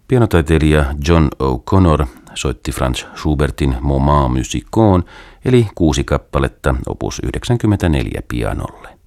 Pianotaiteilija John O'Connor soitti Franz Schubertin Moment musicon eli 6 kappaletta opus 94 pianolle.